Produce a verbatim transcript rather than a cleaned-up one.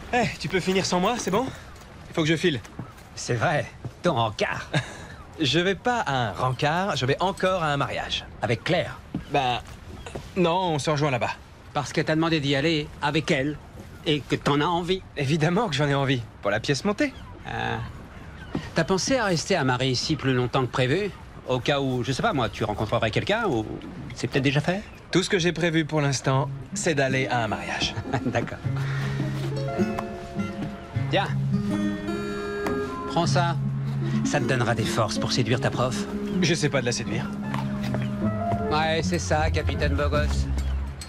Eh, tu peux finir sans moi, c'est bon? Il faut que je file. C'est vrai, ton rencard. Je vais pas à un rencard, je vais encore à un mariage. Avec Claire. Ben... Non, on se rejoint là-bas. Parce que t'as demandé d'y aller avec elle. Et que t'en as envie. Évidemment que j'en ai envie. Pour la pièce montée. Ah. T'as pensé à rester à Marie ici plus longtemps que prévu? Au cas où, je sais pas moi, tu rencontrerais quelqu'un ou... C'est peut-être déjà fait? Tout ce que j'ai prévu pour l'instant, c'est d'aller à un mariage. D'accord. Tiens. Prends ça. Ça te donnera des forces pour séduire ta prof. Je sais pas de la séduire. Ouais, c'est ça, capitaine Bogos.